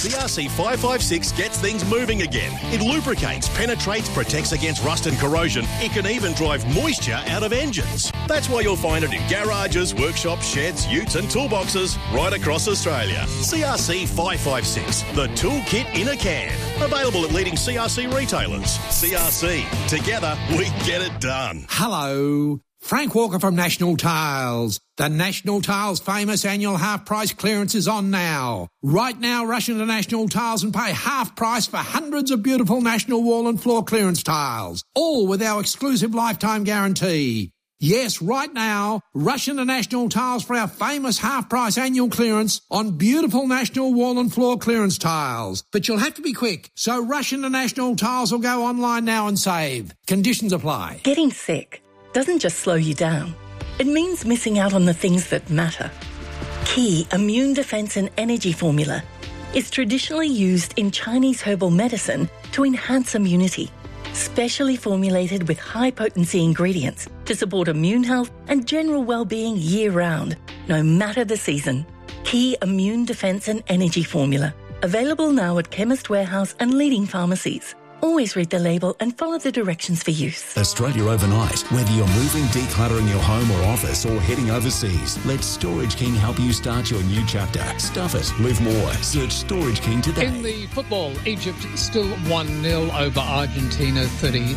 CRC 556 gets things moving again. It lubricates, penetrates, protects against rust and corrosion. It can even drive moisture out of engines. That's why you'll find it in garages, workshops, sheds, utes and toolboxes right across Australia. CRC 556, the toolkit in a can. Available at leading CRC retailers. CRC, together we get it done. Hello, Frank Walker from National Tiles. The National Tiles famous annual half-price clearance is on now. Right now, rush into National Tiles and pay half price for hundreds of beautiful National wall and floor clearance tiles, all with our exclusive lifetime guarantee. Yes, right now, rush into National Tiles for our famous half-price annual clearance on beautiful National wall and floor clearance tiles. But you'll have to be quick, so rush into National Tiles or go online now and save. Conditions apply. Getting sick doesn't just slow you down. It means missing out on the things that matter. Key Immune Defense and Energy Formula is traditionally used in Chinese herbal medicine to enhance immunity. Specially formulated with high-potency ingredients to support immune health and general well-being year-round, no matter the season. Key Immune Defense and Energy Formula. Available now at Chemist Warehouse and leading pharmacies. Always read the label and follow the directions for use. Australia Overnight. Whether you're moving, decluttering your home or office, or heading overseas, let Storage King help you start your new chapter. Stuff it. Live more. Search Storage King today. In the football, Egypt still 1-0 over Argentina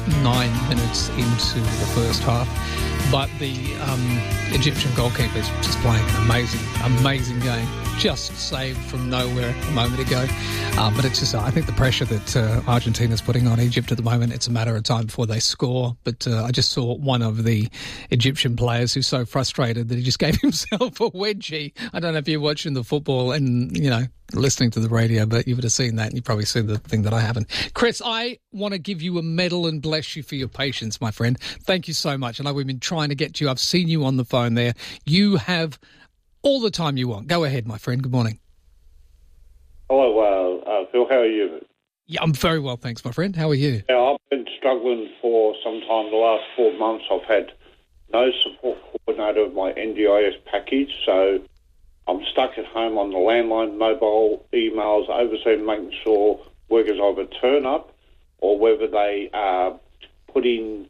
39 minutes into the first half. But the Egyptian goalkeeper is just playing an amazing game. Just saved from nowhere a moment ago. But it's just, I think the pressure that Argentina's putting on Egypt at the moment, it's a matter of time before they score. But I just saw one of the Egyptian players who's so frustrated that he just gave himself a wedgie. I don't know if you're watching the football and, you know, listening to the radio, but you would have seen that and you've probably seen the thing that I haven't. Chris, I want to give you a medal and bless you for your patience, my friend. Thank you so much. I know we've been trying to get to you. I've seen you on the phone there. You have all the time you want. Go ahead, my friend. Good morning. Hello, Phil. How are you? Yeah, I'm very well, thanks, my friend. How are you? Yeah, I've been struggling for some time. The last 4 months, I've had no support coordinator of my NDIS package, so I'm stuck at home on the landline, mobile, emails, overseeing, making sure workers either turn up or whether they put in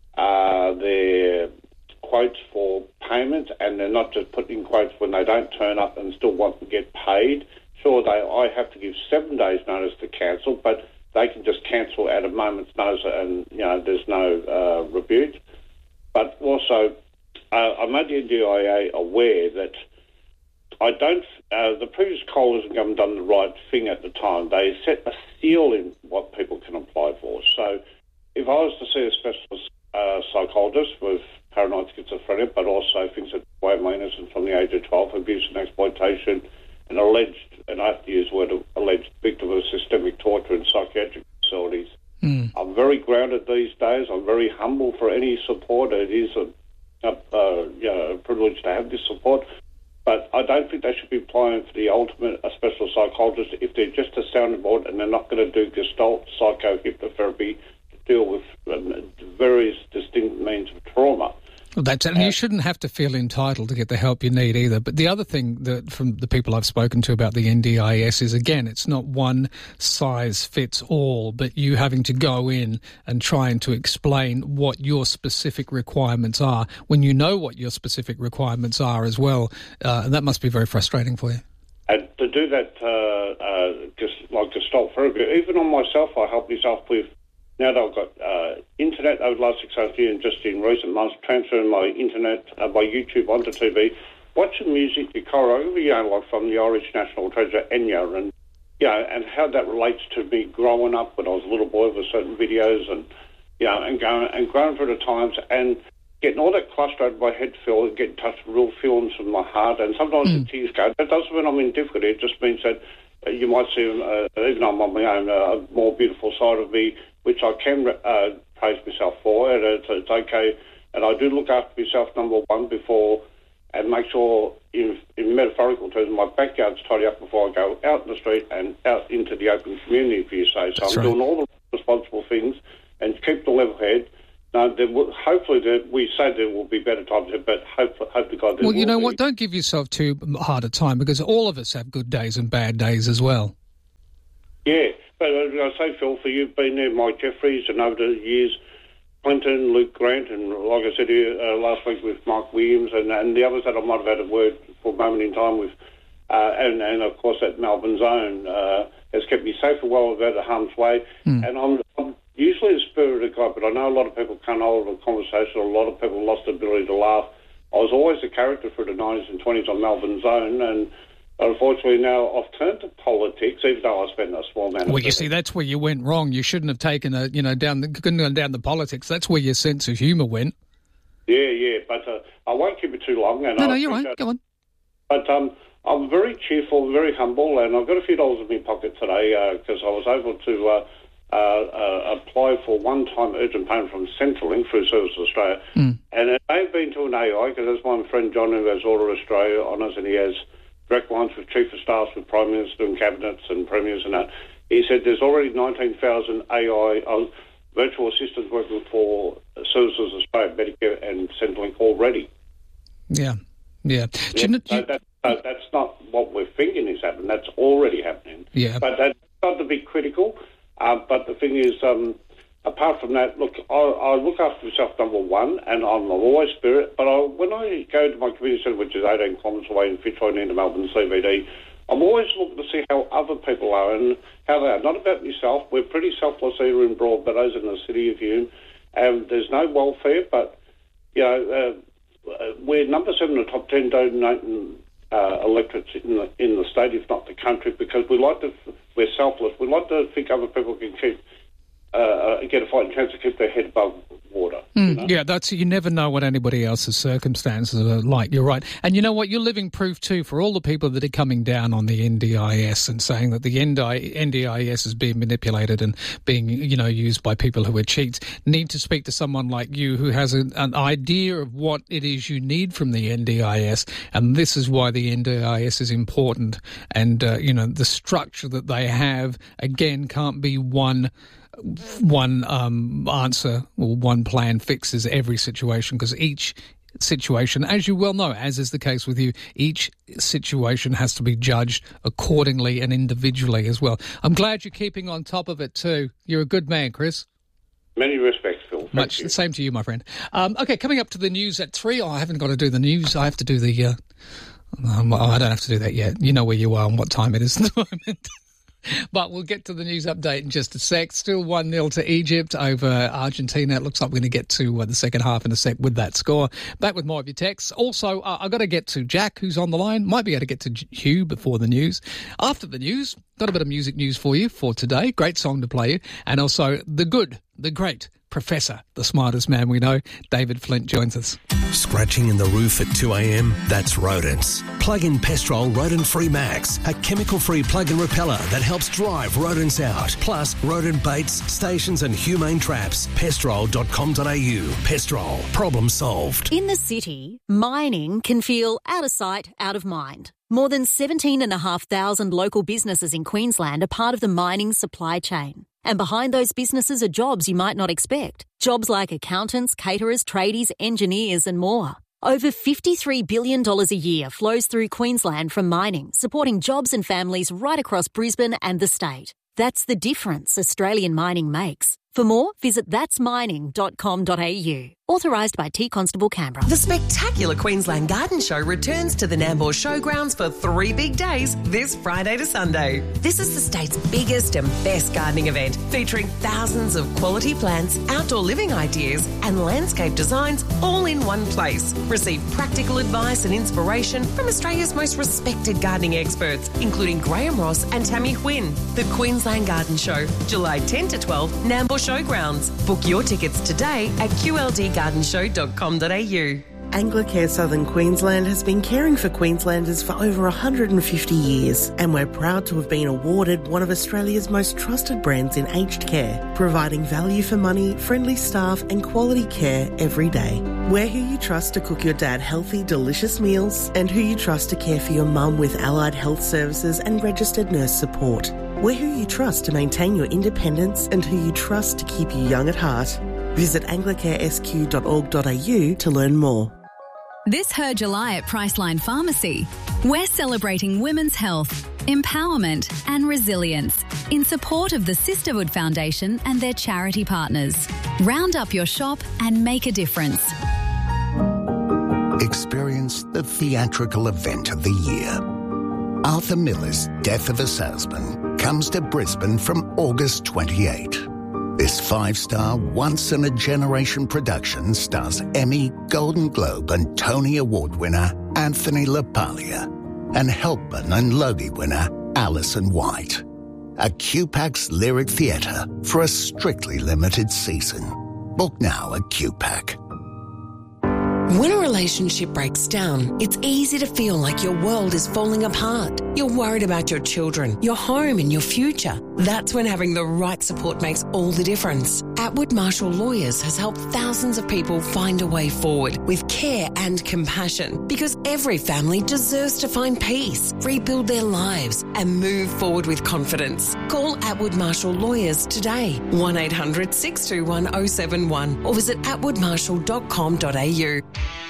their quotes for payment, and they're not just putting quotes when they don't turn up and still want to get paid. Sure, I have to give 7 days' notice to cancel, but they can just cancel at a moment's notice and, you know, there's no rebuke. But also, I made the NDIA aware that the previous Coalition government done the right thing at the time. They set a seal in what people can apply for. So if I was to see a specialist psychologist with paranoid schizophrenia, but also things that weigh my innocence from the age of 12, abuse and exploitation, and I have to use the word alleged victim of systemic torture in psychiatric facilities. I'm very grounded these days. I'm very humble for any support. It is a privilege to have this support. But I don't think they should be applying for the ultimate special psychologist if they're just a sounding board and they're not going to do gestalt psychohypnotherapy to deal with various distinct means of trauma. Well, that's it. And you shouldn't have to feel entitled to get the help you need either. But the other thing that from the people I've spoken to about the NDIS is, again, it's not one size fits all, but you having to go in and trying to explain what your specific requirements are when you know what your specific requirements are as well. And that must be very frustrating for you. And to do that, just like gestalt therapy, even on myself, I help myself with. Now that I've got internet over the last 6 months and just in recent months, transferring my internet, my YouTube onto TV, watching music, the choreography, you know, like from the Irish National Treasure, Enya, and, you know, and how that relates to me growing up when I was a little boy with certain videos and, you know, and growing through the times and getting all that cluster out of my head, Phil, and getting in touch with real feelings from my heart. And sometimes the tears go. That doesn't mean I'm indifferent. It just means that you might see, even though I'm on my own, a more beautiful side of me, which I can praise myself for, and it's okay. And I do look after myself, number one, before, and make sure, in metaphorical terms, my backyard's tidy up before I go out in the street and out into the open community, if you say. So I'm doing all the responsible things and keep the level head. No, hopefully we say there will be better times, but hope to God there will be. Well, you know what? Don't give yourself too hard a time, because all of us have good days and bad days as well. Yeah, but I say, Phil, for you being there, Mike Jeffries, and over the years, Clinton, Luke Grant, and like I said here last week with Mark Williams, and the others that I might have had a word for a moment in time with, and of course that Melbourne zone has kept me safe and well out of harm's way. And I'm usually a spirited guy, but I know a lot of people can't hold a conversation. A lot of people lost the ability to laugh. I was always a character for the 90s and 20s on Melbourne zone, and unfortunately now I've turned to politics, even though I spend a small amount of Well, you see, that's where you went wrong. You shouldn't have taken couldn't have gone down the politics. That's where your sense of humour went. Yeah, but I won't keep it too long. And No, you're right. Go on. But I'm very cheerful, very humble, and I've got a few dollars in my pocket today because I was able to apply for one-time urgent payment from Centrelink through Services Australia. And it may have been to an AI, because that's my friend John, who has Order Australia honours, and he has direct lines with Chief of Staff, with Prime Minister and Cabinets and Premiers and that. He said there's already 19,000 AI virtual assistants working for Services Australia, Medicare and Centrelink already. Yeah. That's not what we're thinking is happening. That's already happening. Yeah. But that's not to be critical. But the thing is, apart from that, look, I look after myself, number one, and I'm always spirit. But when I go to my community centre, which is 18 kilometres away in Fitzroy near the Melbourne CBD, I'm always looking to see how other people are and how they are. Not about myself. We're pretty selfless here in Broadmeadows in the city of Hume. There's no welfare, but, we're number 7 in the top 10 donating electorates in the state, if not the country, because we're selfless. We like to think other people can keep get a fighting chance to keep their head above water. Yeah, you never know what anybody else's circumstances are like. You're right. And you know what? You're living proof, too, for all the people that are coming down on the NDIS and saying that the NDIS is being manipulated and being, used by people who are cheats. Need to speak to someone like you who has an idea of what it is you need from the NDIS. And this is why the NDIS is important. And, the structure that they have, again, can't be one answer or one plan fixes every situation, because each situation, as you well know, as is the case with you, each situation has to be judged accordingly and individually as well. I'm glad you're keeping on top of it too. You're a good man, Chris. Many respects, Phil. Much the same to you, my friend. Okay, coming up to the news at 3. I haven't got to do the news. I have to do the... I don't have to do that yet. You know where you are and what time it is at the moment. But we'll get to the news update in just a sec. Still 1-0 to Egypt over Argentina. It looks like we're going to get to the second half in a sec with that score. Back with more of your texts. Also, I've got to get to Jack, who's on the line. Might be able to get to Hugh before the news. After the news, got a bit of music news for you for today. Great song to play you. And also the good, the great Professor, the smartest man we know, David Flint joins us. Scratching in the roof at 2 a.m? That's rodents. Plug in Pestrol Rodent Free Max, a chemical-free plug-in repeller that helps drive rodents out. Plus, rodent baits, stations and humane traps. Pestrol.com.au. Pestrol. Problem solved. In the city, mining can feel out of sight, out of mind. More than 17,500 local businesses in Queensland are part of the mining supply chain. And behind those businesses are jobs you might not expect. Jobs like accountants, caterers, tradies, engineers and more. Over $53 billion a year flows through Queensland from mining, supporting jobs and families right across Brisbane and the state. That's the difference Australian mining makes. For more, visit thatsmining.com.au. Authorised by T Constable Canberra. The spectacular Queensland Garden Show returns to the Nambour Showgrounds for 3 big days this Friday to Sunday. This is the state's biggest and best gardening event, featuring thousands of quality plants, outdoor living ideas and landscape designs all in one place. Receive practical advice and inspiration from Australia's most respected gardening experts, including Graham Ross and Tammy Huynh. The Queensland Garden Show, July 10 to 12, Nambour Showgrounds. Book your tickets today at qldgardenshow.com.au. Anglicare Southern Queensland has been caring for Queenslanders for over 150 years, and we're proud to have been awarded one of Australia's most trusted brands in aged care, providing value for money, friendly staff and quality care every day. We're who you trust to cook your dad healthy, delicious meals, and who you trust to care for your mum with allied health services and registered nurse support. We're who you trust to maintain your independence and who you trust to keep you young at heart. Visit anglicaresq.org.au to learn more. This Her July at Priceline Pharmacy, we're celebrating women's health, empowerment and resilience in support of the Sisterhood Foundation and their charity partners. Round up your shop and make a difference. Experience the theatrical event of the year. Arthur Miller's Death of a Salesman comes to Brisbane from August 28. This 5-star, once-in-a-generation production stars Emmy, Golden Globe and Tony Award winner Anthony LaPaglia and Helpman and Logie winner Alison White. A QPAC's Lyric Theatre for a strictly limited season. Book now at QPAC. When a relationship breaks down, it's easy to feel like your world is falling apart. You're worried about your children, your home and your future. That's when having the right support makes all the difference. Atwood Marshall Lawyers has helped thousands of people find a way forward with care and compassion, because every family deserves to find peace, rebuild their lives and move forward with confidence. Call Atwood Marshall Lawyers today, 1800 621 071 or visit atwoodmarshall.com.au.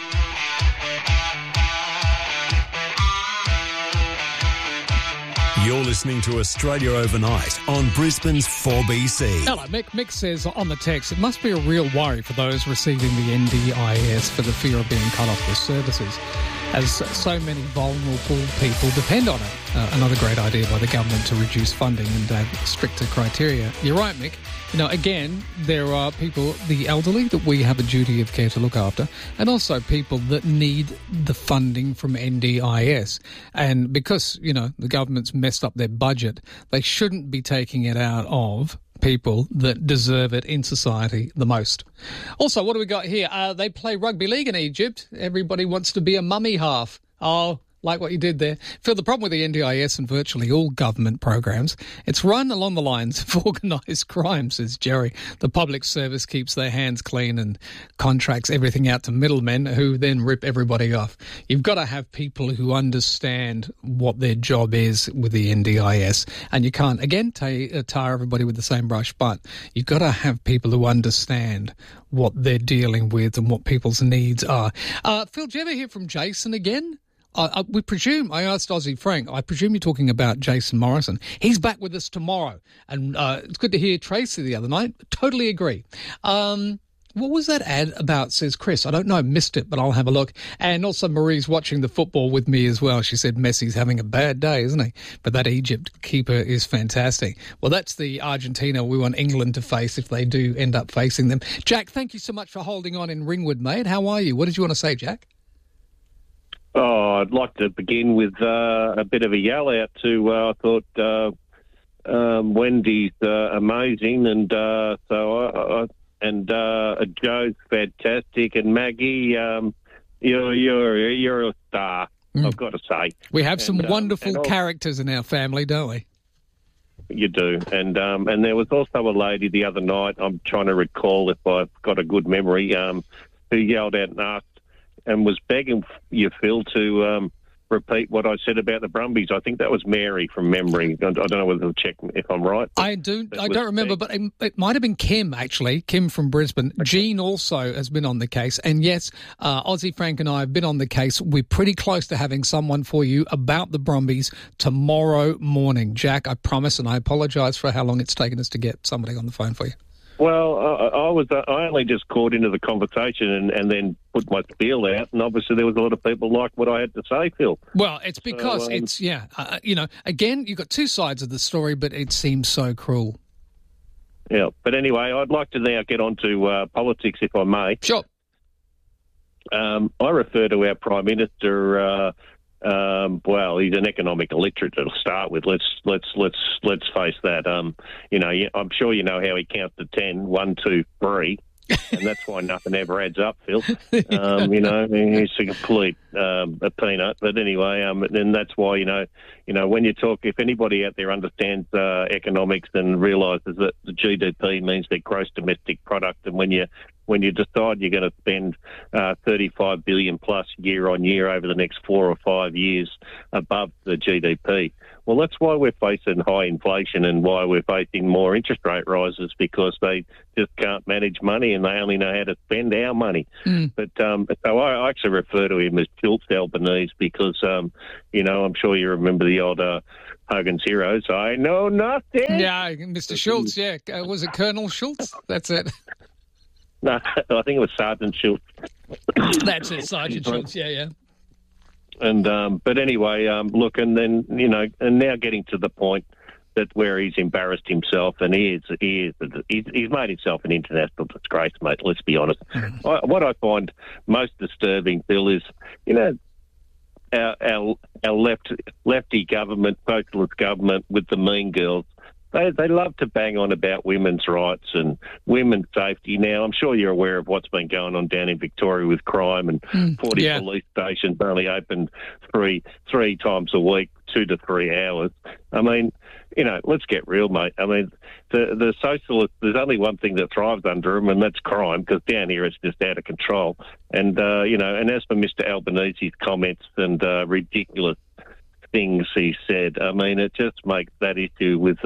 You're listening to Australia Overnight on Brisbane's 4BC. Hello, Mick says on the text, it must be a real worry for those receiving the NDIS for the fear of being cut off with services, as so many vulnerable people depend on it. Another great idea by the government to reduce funding and have stricter criteria. You're right, Mick. You know, again, there are people, the elderly, that we have a duty of care to look after, and also people that need the funding from NDIS. And because, you know, the government's messed up their budget, they shouldn't be taking it out of people that deserve it in society the most. Also, what do we got here? They play rugby league in Egypt. Everybody wants to be a mummy half. Oh, like what you did there. Phil, the problem with the NDIS and virtually all government programs, it's run along the lines of organised crime, says Jerry. The public service keeps their hands clean and contracts everything out to middlemen who then rip everybody off. You've got to have people who understand what their job is with the NDIS. And you can't, again, tar everybody with the same brush, but you've got to have people who understand what they're dealing with and what people's needs are. Phil, do you ever hear from Jason again? We presume, I asked Aussie Frank, I presume you're talking about Jason Morrison. He's back with us tomorrow. And it's good to hear Tracy the other night. Totally agree. What was that ad about, says Chris? I don't know, missed it, but I'll have a look. And also Marie's watching the football with me as well. She said Messi's having a bad day, isn't he? But that Egypt keeper is fantastic. Well, that's the Argentina we want England to face if they do end up facing them. Jack, thank you so much for holding on in Ringwood, mate. How are you? What did you want to say, Jack? Oh, I'd like to begin with a bit of a yell out to, I thought Wendy's amazing, and Joe's fantastic, and Maggie, you're a star, I've got to say. We have some wonderful characters in our family, don't we? You do, and there was also a lady the other night, I'm trying to recall if I've got a good memory, who yelled out and asked, and was begging you, Phil, to repeat what I said about the Brumbies. I think that was Mary from memory. I don't know whether to check if I'm right. I don't remember, but it might have been Kim, actually. Kim from Brisbane. Okay. Jean also has been on the case. And yes, Aussie Frank and I have been on the case. We're pretty close to having someone for you about the Brumbies tomorrow morning. Jack, I promise, and I apologise for how long it's taken us to get somebody on the phone for you. Well, I only just caught into the conversation and then put my spiel out, and obviously there was a lot of people like what I had to say, Phil. Well, it's because again, you've got two sides of the story, but it seems so cruel. Yeah, but anyway, I'd like to now get on to politics, if I may. Sure. I refer to our Prime Minister. Well, he's an economic illiterate to start with. Let's face that. I'm sure you know how he counts to 10, 1, 2, 3, and that's why nothing ever adds up, Phil. He's a complete a peanut. But anyway, and that's why when you talk, if anybody out there understands economics and realises that the GDP means their gross domestic product, and when you decide you're going to spend 35 billion plus year on year over the next 4 or 5 years above the GDP, well, that's why we're facing high inflation and why we're facing more interest rate rises, because they just can't manage money and they only know how to spend our money. But so I actually refer to him as Schultz Albanese because, I'm sure you remember the old Hogan's Heroes. I know nothing. Yeah, Mr. Schultz, yeah. Was it Colonel Schultz? That's it. No, I think it was Sergeant Schultz. That's it, Sergeant Schultz, yeah. And but anyway, look, and then, you know, and now getting to the point that where he's embarrassed himself, and he's made himself an international disgrace, mate. Let's be honest. What I find most disturbing, Bill, is, you know, our lefty government, socialist government with the mean girls. They love to bang on about women's rights and women's safety. Now, I'm sure you're aware of what's been going on down in Victoria with crime, and 40 police stations only open three times a week, 2 to 3 hours. I mean, you know, let's get real, mate. I mean, the socialists, there's only one thing that thrives under them, and that's crime, because down here it's just out of control. And, you know, and as for Mr. Albanese's comments and ridiculous things he said, I mean, it just makes that issue with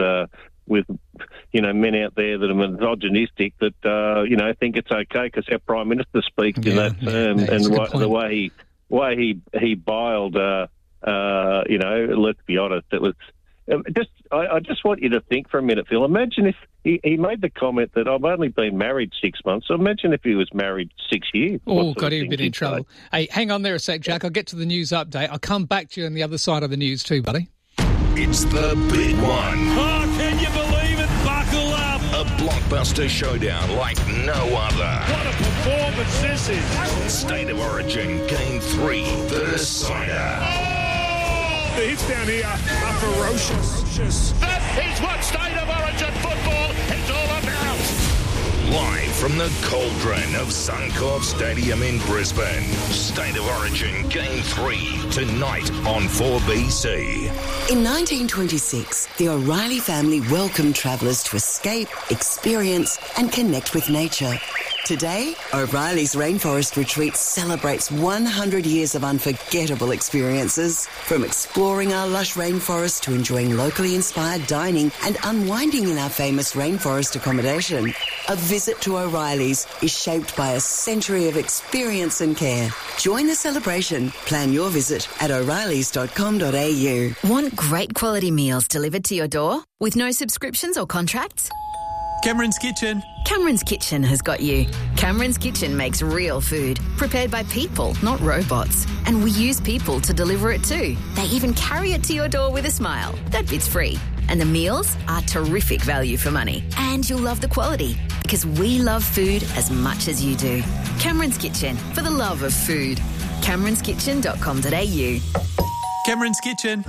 you know, men out there that are misogynistic that you know, think it's okay because our Prime Minister speaks in that term, and the way he biled, you know, let's be honest, it was I just want you to think for a minute, Phil. Imagine if he made the comment that I've only been married 6 months. So imagine if he was married 6 years. Oh, got him a bit in trouble. Hey, hang on there a sec, Jack. I'll get to the news update. I'll come back to you on the other side of the news too, buddy. It's the big one. Oh, can you believe it? Buckle up. A blockbuster showdown like no other. What a performance this is. State of Origin Game 3, The Decider. The hits down here are ferocious. That is what State of Origin football is all about. Live from the cauldron of Suncorp Stadium in Brisbane. State of Origin Game 3, tonight on 4BC. In 1926, the O'Reilly family welcomed travellers to escape, experience and connect with nature. Today, O'Reilly's Rainforest Retreat celebrates 100 years of unforgettable experiences. From exploring our lush rainforest to enjoying locally inspired dining and unwinding in our famous rainforest accommodation. A visit to O'Reilly's is shaped by a century of experience and care. Join the celebration. Plan your visit at o'reillys.com.au. Want great quality meals delivered to your door with no subscriptions or contracts? Cameron's Kitchen. Cameron's Kitchen has got you. Cameron's Kitchen makes real food, prepared by people, not robots. And we use people to deliver it too. They even carry it to your door with a smile. That bit's free. And the meals are terrific value for money. And you'll love the quality, because we love food as much as you do. Cameron's Kitchen, for the love of food. Cameron'sKitchen.com.au. Cameron's Kitchen.